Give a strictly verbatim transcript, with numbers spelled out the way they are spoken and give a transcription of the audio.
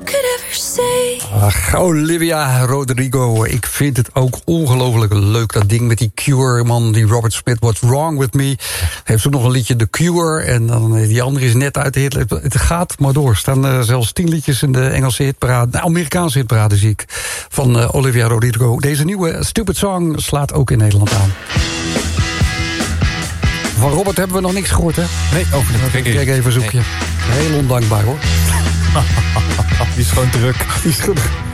could ever say. Ach, Olivia Rodrigo. Ik vind het ook ongelooflijk leuk, dat ding met die Cure, man. Die Robert Smith, What's Wrong With Me. Heeft ook nog een liedje, The Cure. En dan die andere is net uit de hit. Het gaat maar door. Er staan uh, zelfs tien liedjes in de Engelse hitparade. De Amerikaanse hitparade zie ik. Van uh, Olivia Rodrigo. Deze nieuwe Stupid Song slaat ook in Nederland aan. Van Robert hebben we nog niks gehoord, hè? Nee, over de Kijk even, even zoekje. Nee. Heel ondankbaar, hoor. Die is gewoon druk. Die is druk.